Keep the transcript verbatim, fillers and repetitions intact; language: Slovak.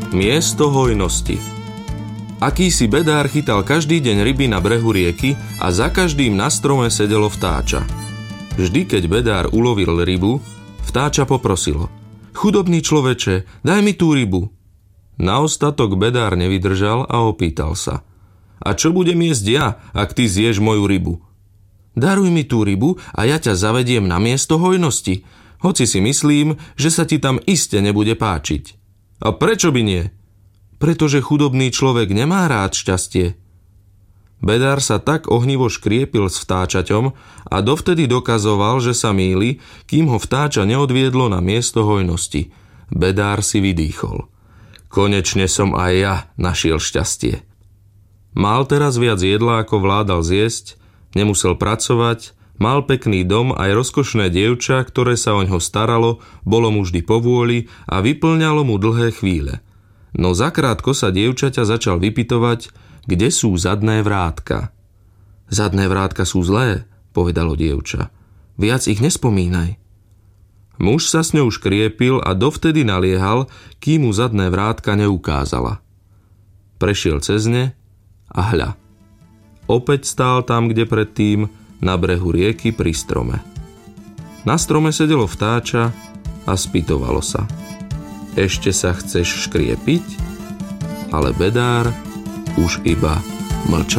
Miesto hojnosti. Akýsi bedár chytal každý deň ryby na brehu rieky a za každým na strome sedelo vtáča. Vždy, keď bedár ulovil rybu, vtáča poprosilo: Chudobný človeče, daj mi tú rybu. Na ostatok bedár nevydržal a opýtal sa: A čo budem jesť ja, ak ty zješ moju rybu? Daruj mi tú rybu a ja ťa zavediem na miesto hojnosti, hoci si myslím, že sa ti tam iste nebude páčiť. A prečo by nie? Pretože chudobný človek nemá rád šťastie. Bedár sa tak ohnivo škriepil s vtáčaťom a dovtedy dokazoval, že sa mýli, kým ho vtáča neodviedlo na miesto hojnosti. Bedár si vydýchol. Konečne som aj ja našiel šťastie. Mal teraz viac jedla, ako vládal zjesť, nemusel pracovať, mal pekný dom, aj rozkošné dievča, ktoré sa oňho staralo, bolo mu vždy povôli a vyplňalo mu dlhé chvíle. No zakrátko sa dievčaťa začal vypytovať, kde sú zadné vrátka. Zadné vrátka sú zlé, povedalo dievča. Viac ich nespomínaj. Muž sa s ňou škriepil a dovtedy naliehal, kým mu zadné vrátka neukázala. Prešiel cez ne a hľa. Opäť stál tam, kde predtým, na brehu rieky pri strome. Na strome sedelo vtáča a spýtovalo sa: Ešte sa chceš škriepiť? Ale bedár už iba mlčal.